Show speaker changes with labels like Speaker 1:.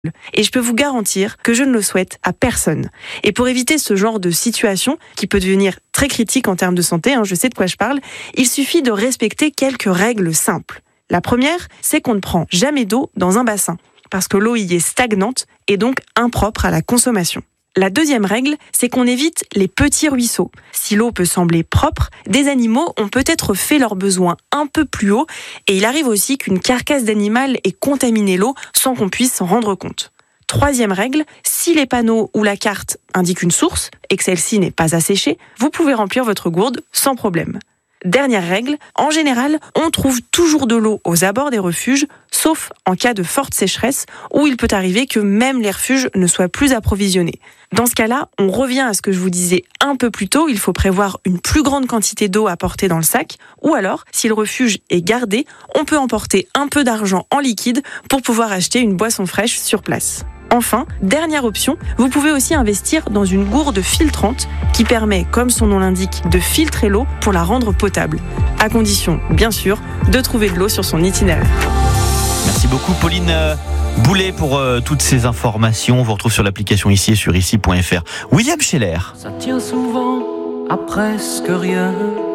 Speaker 1: Et je peux vous garantir que je ne le souhaite à personne. Et pour éviter ce genre de situation, qui peut devenir très critique en termes de santé, je sais de quoi je parle, il suffit de respecter quelques règles simples. La première, c'est qu'on ne prend jamais d'eau dans un bassin, parce que l'eau y est stagnante et donc impropre à la consommation. La deuxième règle, c'est qu'on évite les petits ruisseaux. Si l'eau peut sembler propre, des animaux ont peut-être fait leurs besoins un peu plus haut et il arrive aussi qu'une carcasse d'animal ait contaminé l'eau sans qu'on puisse s'en rendre compte. Troisième règle, si les panneaux ou la carte indiquent une source et que celle-ci n'est pas asséchée, vous pouvez remplir votre gourde sans problème. Dernière règle, en général, on trouve toujours de l'eau aux abords des refuges, sauf en cas de forte sécheresse, où il peut arriver que même les refuges ne soient plus approvisionnés. Dans ce cas-là, on revient à ce que je vous disais un peu plus tôt, il faut prévoir une plus grande quantité d'eau à porter dans le sac, ou alors, si le refuge est gardé, on peut emporter un peu d'argent en liquide pour pouvoir acheter une boisson fraîche sur place. Enfin, dernière option, vous pouvez aussi investir dans une gourde filtrante qui permet, comme son nom l'indique, de filtrer l'eau pour la rendre potable. À condition, bien sûr, de trouver de l'eau sur son itinéraire.
Speaker 2: Merci beaucoup Pauline Boulet pour toutes ces informations. On vous retrouve sur l'application ici et sur ici.fr. William Scheller.
Speaker 3: Ça tient souvent à presque rien.